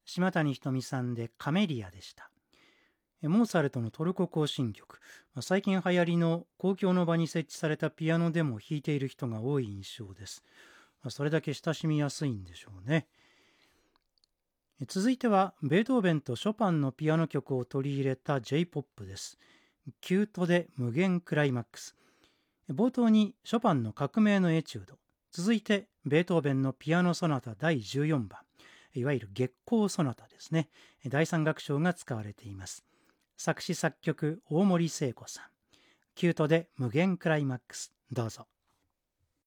島谷ひとみさんでカメリアでした。モーツァルトのトルコ行進曲、最近流行りの公共の場に設置されたピアノでも弾いている人が多い印象です。それだけ親しみやすいんでしょうね。続いてはベートーベンとショパンのピアノ曲を取り入れた J-POP です。キュートで無限クライマックス。冒頭にショパンの革命のエチュード、続いてベートーベンのピアノソナタ第14番、いわゆる月光ソナタですね。第3楽章が使われています。作詞作曲大森聖子さん。キュートで無限クライマックス、どうぞ。